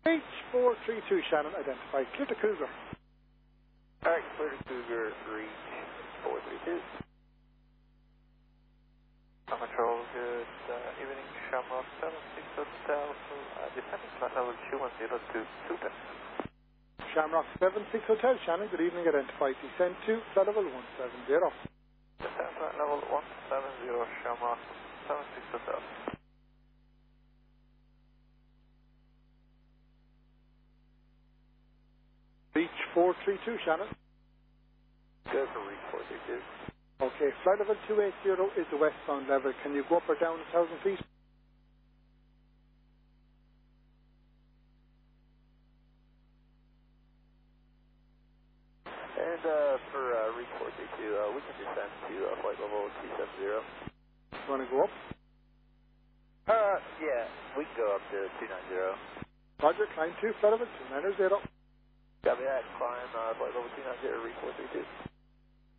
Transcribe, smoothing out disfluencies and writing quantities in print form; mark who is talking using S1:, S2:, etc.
S1: H432 Shannon, identified. Clear to Cougar.
S2: Alright, clear to Cougar, reach 432. Control, good evening, Shamrock 76 Hotel, descending flight level 210 to 210.
S1: Shamrock 76 Hotel, Shannon, good evening, identified. Descend to flight level 170.
S2: Descend flight level 170, Shamrock 76 Hotel.
S1: Reach 432 Shannon.
S2: Good for reach 432.
S1: Okay, flight level 280 is the westbound level. Can you go up or down 1,000 feet?
S2: And for reach 432, we can descend to flight level 270.
S1: You want to go up?
S2: Yeah, we can go up to 290.
S1: Roger, climb to flight level 290.
S2: Copy that, climb flight level 290, reach 432.